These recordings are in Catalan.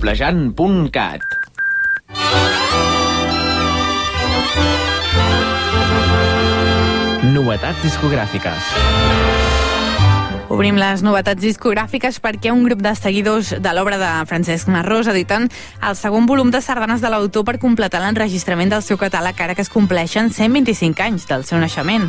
coplejant.cat. Novetats discogràfiques. Obrim les novetats discogràfiques perquè un grup de seguidors de l'obra de Francesc Marrós editen el segon volum de sardanes de l'autor per completar l'enregistrament del seu catàleg ara que es compleixen 125 anys del seu naixement.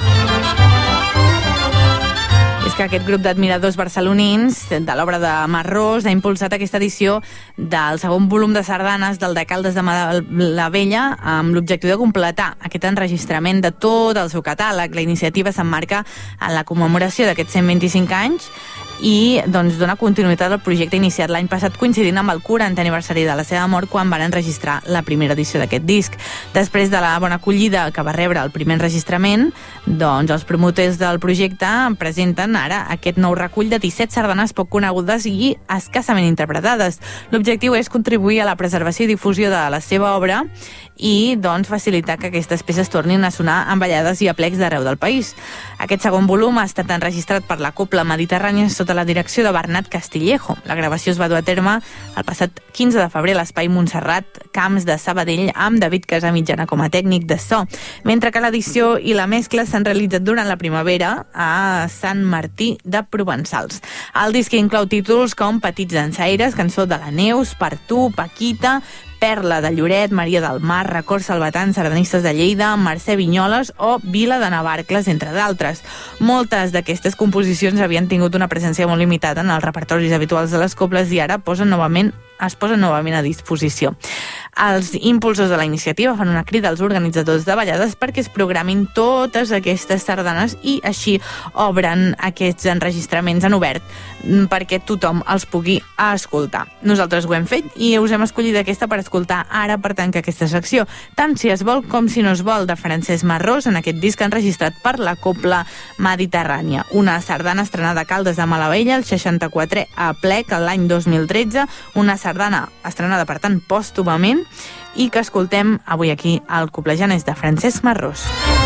És que aquest grup d'admiradors barcelonins de l'obra de Marrós ha impulsat aquesta edició del segon volum de sardanes del de Caldes de Malavella amb l'objectiu de completar aquest enregistrament de tot el seu catàleg. La iniciativa s'emmarca en la commemoració d'aquests 125 anys i doncs dona continuïtat al projecte iniciat l'any passat coincidint amb el 40è aniversari de la seva mort quan van enregistrar la primera edició d'aquest disc. Després de la bona acollida que va rebre el primer enregistrament, doncs els promotors del projecte presenten ara aquest nou recull de 17 sardanes poc conegudes i escassament interpretades. L'objectiu és contribuir a la preservació i difusió de la seva obra i doncs facilitar que aquestes peces tornin a sonar en ballades i aplecs d'arreu del país. Aquest segon volum ha estat enregistrat per la Cobla Mediterrània sota la direcció de Bernat Castillejo. La gravació es va dur a terme el passat 15 de febrer a l'Espai Montserrat Camps de Sabadell amb David Casamitjana com a tècnic de so, mentre que l'edició i la mescla s'han realitzat durant la primavera a Sant Martí de Provençals. El disc inclou títols com Petits dansaires, Cançó de la Neus, Per tu, Paquita, Perla de Lloret, Maria del Mar, Records Salvatans, Sardanistes de Lleida, Mercè Vinyoles o Vila de Navarcles, entre d'altres. Moltes d'aquestes composicions havien tingut una presència molt limitada en els repertoris habituals de les cobles i ara es posen novament a disposició. Els impulsors de la iniciativa fan una crida als organitzadors de ballades perquè es programin totes aquestes sardanes i així obren aquests enregistraments en obert perquè tothom els pugui escoltar. Nosaltres ho hem fet i us hem escollit aquesta per escoltar ara per tancar aquesta secció, tant si es vol com si no es vol, de Francesc Marrós en aquest disc enregistrat per la Cobla Mediterrània. Una sardana estrenada a Caldes de Malavella el 64è aplec l'any 2013, una sardana estrenada per tant pòstumament i que escoltem avui aquí al Coplejant és de Francesc Marrós.